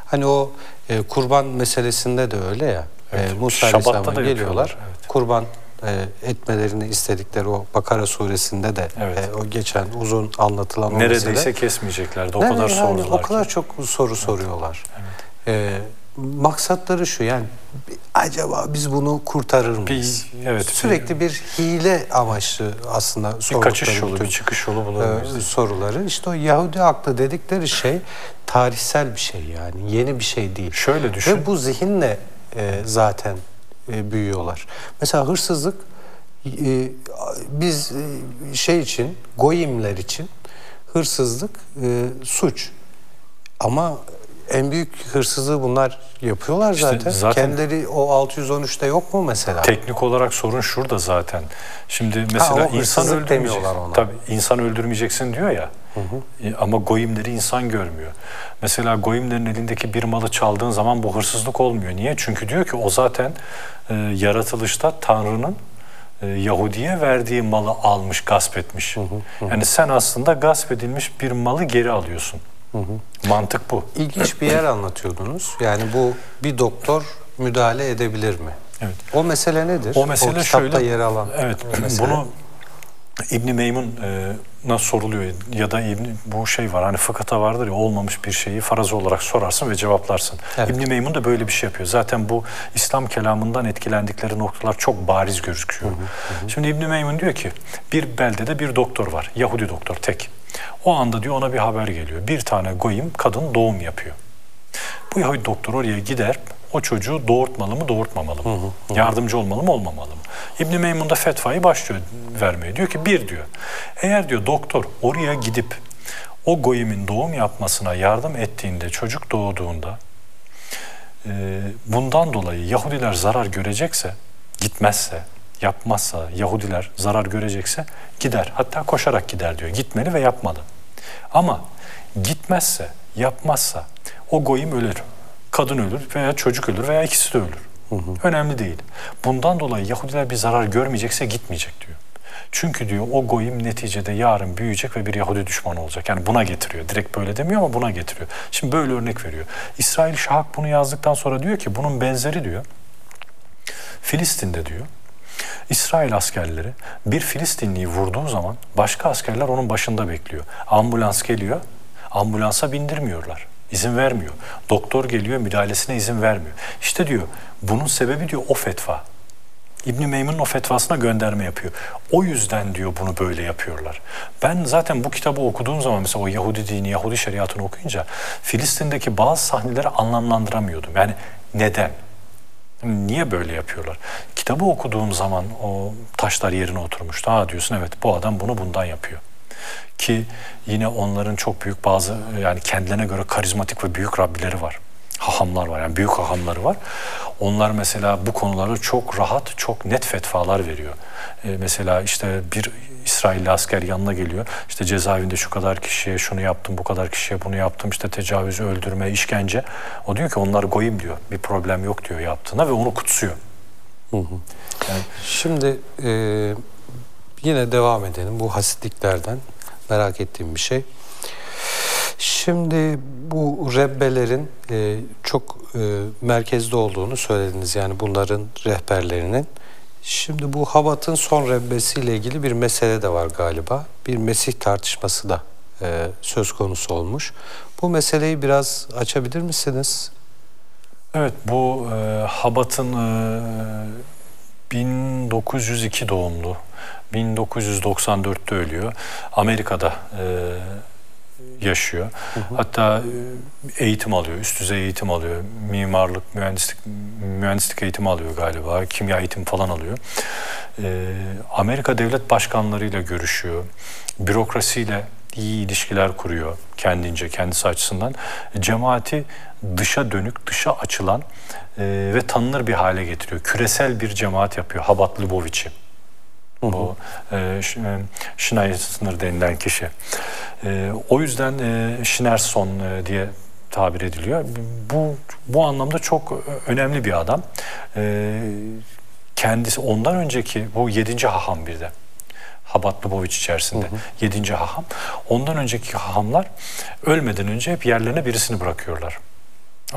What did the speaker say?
Hani o kurban meselesinde de öyle ya. Evet. Musa Şabat'ta Aleyhisselam'a da geliyorlar. evet. Kurban etmelerini istedikleri o Bakara suresinde de Evet. o geçen uzun anlatılan o neredeyse mesele. kesmeyeceklerdi. O kadar Yani sordular o kadar ki. çok soru soruyorlar. Evet. Maksatları şu, yani acaba biz bunu kurtarır mıyız? Sürekli bir hile amaçlı aslında bir kaçış yolu, bütün, bir çıkış yolu bulur muyuz? soruları. İşte o Yahudi aklı dedikleri şey tarihsel bir şey, yani yeni bir şey değil. Şöyle düşün. Ve bu zihinle zaten büyüyorlar. Mesela hırsızlık biz şey için, goyimler için hırsızlık suç. Ama en büyük hırsızlığı bunlar yapıyorlar zaten. Kendileri o 613'te yok mu mesela? Teknik olarak sorun şurada zaten. Şimdi mesela insan öldürmeyeceksin. Tabii insan öldürmeyeceksin diyor ya. Ama goyimleri insan görmüyor. Mesela goyimlerin elindeki bir malı çaldığın zaman bu hırsızlık olmuyor. Niye? Çünkü diyor ki o zaten yaratılışta Tanrı'nın Yahudi'ye verdiği malı almış, gasp etmiş. Yani sen aslında gasp edilmiş bir malı geri alıyorsun. Mantık bu. İlginç bir yer anlatıyordunuz. Yani bu bir doktor müdahale edebilir mi? Evet. O mesele nedir? O mesele şöyle. Yer alan. Evet. Bunu İbn Meymun'a soruluyor ya da bu şey var, hani fıkıhta vardır ya, olmamış bir şeyi farazi olarak sorarsın ve cevaplarsın. Evet. İbn Meymun da böyle bir şey yapıyor. Zaten bu İslam kelamından etkilendikleri noktalar çok bariz gözüküyor. Şimdi İbn Meymun diyor ki bir beldede bir doktor var. Yahudi doktor tek. O anda diyor ona bir haber geliyor. Bir tane goyim kadın doğum yapıyor. Bu Yahudi doktor oraya gider, o çocuğu doğurtmalı mı, doğurtmamalı mı? Yardımcı olmalı mı, olmamalı mı? İbn Meymun da fetvayı başlıyor vermeye. Diyor ki bir diyor. Eğer diyor doktor oraya gidip o goyimin doğum yapmasına yardım ettiğinde, çocuk doğduğunda bundan dolayı Yahudiler zarar görecekse, gitmezse, yapmazsa, Yahudiler zarar görecekse gider. Hatta koşarak gider diyor. Gitmeli ve yapmalı. Ama gitmezse, yapmazsa o goyim ölür. Kadın ölür veya çocuk ölür veya ikisi de ölür. Önemli değil. Bundan dolayı Yahudiler bir zarar görmeyecekse gitmeyecek diyor. Çünkü diyor o goyim neticede yarın büyüyecek ve bir Yahudi düşmanı olacak. Yani buna getiriyor. Direkt böyle demiyor ama buna getiriyor. Şimdi böyle örnek veriyor. İsrail Şahak bunu yazdıktan sonra diyor ki bunun benzeri diyor. Filistin'de diyor. İsrail askerleri bir Filistinliyi vurduğu zaman başka askerler onun başında bekliyor. Ambulans geliyor. Ambulansa bindirmiyorlar. İzin vermiyor. Doktor geliyor, müdahalesine izin vermiyor. İşte diyor bunun sebebi diyor o fetva. İbn Meymun'un o fetvasına gönderme yapıyor. O yüzden diyor bunu böyle yapıyorlar. Ben zaten bu kitabı okuduğum zaman mesela o Yahudi dini, Yahudi şeriatını okuyunca Filistin'deki bazı sahneleri anlamlandıramıyordum. Yani neden? Niye böyle yapıyorlar? Kitabı okuduğum zaman o taşlar yerine oturmuştu. Ha diyorsun evet bu adam bunu bundan yapıyor. Ki yine onların çok büyük bazı yani kendilerine göre karizmatik ve büyük Rabbileri var. Hahamlar var, yani büyük hahamları var. Onlar mesela bu konularda çok rahat, çok net fetvalar veriyor. Mesela işte bir İsrailli asker yanına geliyor. İşte cezaevinde şu kadar kişiye şunu yaptım, bu kadar kişiye bunu yaptım. İşte tecavüzü, öldürme, işkence. O diyor ki onlar goyim diyor. Bir problem yok diyor yaptığına ve onu kutsuyor. Yani, şimdi yine devam edelim bu hasitliklerden. Merak ettiğim bir şey. Şimdi bu Rebbelerin çok merkezde olduğunu söylediniz. Yani bunların rehberlerinin. Şimdi bu Habat'ın son Rebbesiyle ilgili bir mesele de var galiba. Bir Mesih tartışması da söz konusu olmuş. Bu meseleyi biraz açabilir misiniz? Evet, bu Habat'ın 1902 doğumlu. 1994'te ölüyor. Amerika'da yaşıyor. Hatta eğitim alıyor, üst düzey eğitim alıyor. Mimarlık, mühendislik eğitimi alıyor galiba. Kimya eğitimi falan alıyor. Amerika devlet başkanlarıyla görüşüyor. Bürokrasiyle iyi ilişkiler kuruyor kendince, kendisi açısından. Cemaati dışa dönük, dışa açılan ve tanınır bir hale getiriyor. Küresel bir cemaat yapıyor. Habat Lubavitch'i. Bu Schneerson denilen kişi. O yüzden Schneerson diye tabir ediliyor. Bu anlamda çok önemli bir adam. Kendisi ondan önceki bu 7. haham bir de. Habat Lubavitch içerisinde 7. haham. Ondan önceki hahamlar ölmeden önce hep yerlerine birisini bırakıyorlar.